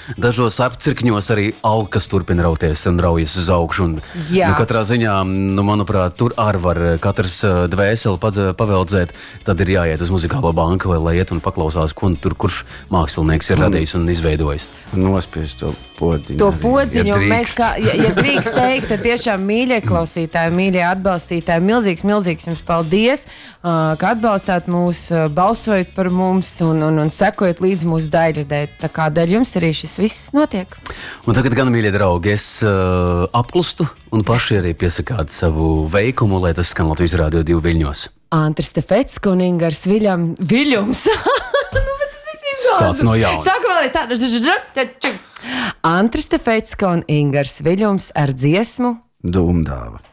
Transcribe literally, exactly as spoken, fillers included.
dažos apcirkņos arī alkas turpina rauties un raujas uz augšu. Un, Jā. nu, katrā ziņā, nu, manuprāt, tur arī var katrs dvēseli paveldzēt. Tad ir jāiet uz muzikālo banku, vai lai iet un paklausās, ko tur kurš mākslinieks ir radījis un izveidojis. Nospiež to podziņu. To arī, podziņu, ja un mēs, kā, ja, ja drīkst teikt, tad tiešām mīļie klausītāji, mīļie atbalstītāji, milzīgs, milzīgs jums paldies, uh, ka atbalstāt mūs, uh, balsojat par mums un, un, un sekojat līdz mūsu daļradē. Tā kā dēļ jums arī šis viss notiek. Un tagad, gan, mīļie draugi, es uh, apklustu un paši arī piesakāt savu veikumu, lai tas skan Latvijas Rādio divi viļņos. Antris Tefecka un Ingars Viļam, Viļums. Sāc no jauna. Sāku vēlreiz tā. Antris Tefecka un Ingars Viļums ar dziesmu Dūmdāva.